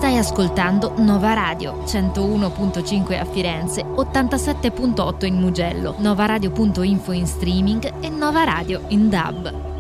Stai ascoltando Nova Radio, 101.5 a Firenze, 87.8 in Mugello, novaradio.info in streaming e Nova Radio in DAB.